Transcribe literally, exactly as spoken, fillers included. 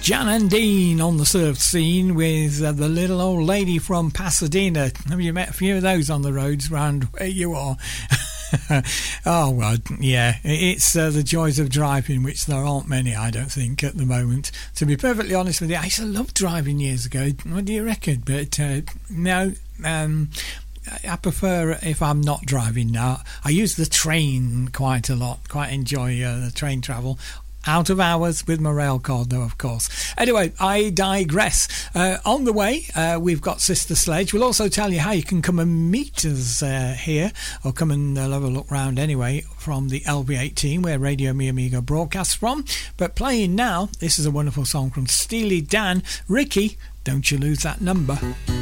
Jan and Dean on the surf scene with uh, the little old lady from Pasadena. Have you met a few of those on the roads round where you are? Oh, well, yeah, it's uh, the joys of driving, which there aren't many, I don't think, at the moment. To be perfectly honest with you, I used to love driving years ago. What do you reckon? But uh, no, um, I prefer if I'm not driving now. I use the train quite a lot, quite enjoy uh, the train travel. Out of hours with my rail card, though, of course. Anyway, I digress. Uh, on the way, uh, we've got Sister Sledge. We'll also tell you how you can come and meet us uh, here, or come and uh, have a look round anyway, from the L V eighteen, where Radio Mi Amigo broadcasts from. But playing now, this is a wonderful song from Steely Dan. Ricky, don't you lose that number.